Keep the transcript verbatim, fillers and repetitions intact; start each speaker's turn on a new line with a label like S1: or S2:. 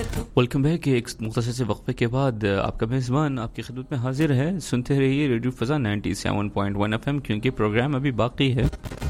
S1: Welcome back. एक मुख्तसर से वक्फे के बाद आपका मेज़बान आपकी खिदमत में हाजिर है। सुनते रहिए radio फ़ज़ा ninety seven point one F M, क्योंकि प्रोग्राम अभी बाकी है।